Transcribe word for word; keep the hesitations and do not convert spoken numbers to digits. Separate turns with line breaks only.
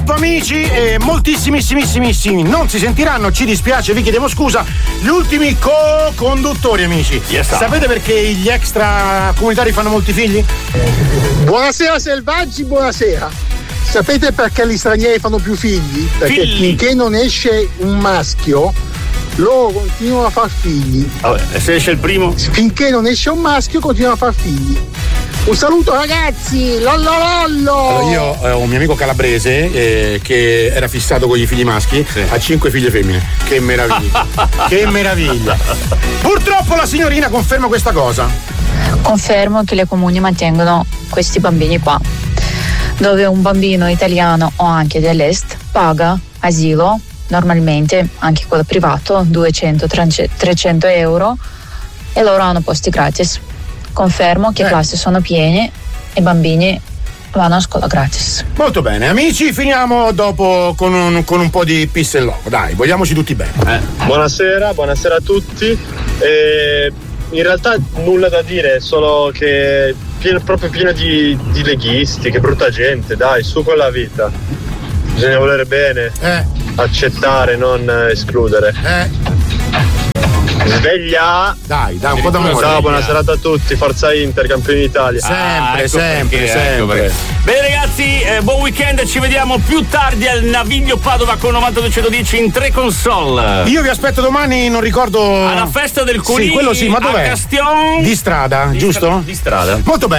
purtroppo amici, eh, moltissimissimissimi non si sentiranno, ci dispiace, vi chiediamo scusa. Gli ultimi co-conduttori amici.
Yes,
sapete perché gli extracomunitari fanno molti figli?
Buonasera selvaggi, buonasera. Sapete perché gli stranieri fanno più figli? Perché
Figli.
finché non esce un maschio, loro continuano a far figli.
Vabbè, e se esce il primo?
Finché non esce un maschio, continuano a far figli. Un saluto ragazzi, lollo lollo!
Allora, io eh, ho un mio amico calabrese eh, che era fissato con i figli maschi,
Sì.
ha cinque figlie femmine. Che meraviglia! Che meraviglia! Purtroppo la signorina conferma questa cosa.
Confermo che le comuni mantengono questi bambini qua, dove un bambino italiano o anche dell'est paga asilo normalmente, anche quello privato, duecento trecento euro, e loro hanno posti gratis. Confermo che
Eh.
classi sono piene e bambini vanno a scuola gratis.
Molto bene, amici, finiamo dopo con un, con un po' di peace and love. Dai, vogliamoci tutti bene.
Eh.
Buonasera, buonasera a tutti. E in realtà nulla da dire, solo che pieno, proprio pieno di, di leghisti, che brutta gente, dai, su con la vita. Bisogna volere bene,
Eh,
accettare, non escludere.
eh,
Sveglia!
dai, dai, un po' d'amore.
Ciao, buona serata a tutti, Forza Inter, campioni d'Italia.
Sempre,
Ah, ecco
sempre,
perché,
sempre.
ecco perché. Bene ragazzi, eh, buon weekend, ci vediamo più tardi al Naviglio Padova con novanta duecentodieci in tre console.
Io vi aspetto domani, non ricordo.
Alla festa del Curini
Sì, quello sì, ma
a
dov'è?
Castion.
Di strada,
Di
giusto?
stra- di strada.
Molto bene.